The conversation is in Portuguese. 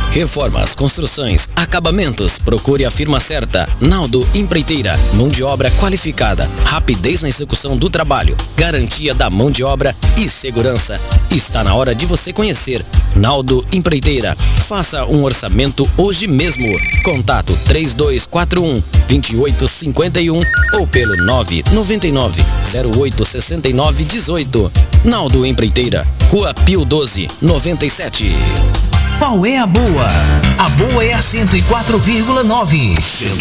Reformas, construções, acabamentos. Procure a firma certa. Naldo Empreiteira. Mão de obra qualificada. Rapidez na execução do trabalho. Garantia da mão de obra e segurança. Está na hora de você conhecer Naldo Empreiteira. Faça um orçamento hoje mesmo. Contato 3241-2851 ou pelo 999-086918. Naldo Empreiteira. Rua Pio 12, 97. Qual é a boa? A boa é a 104,9.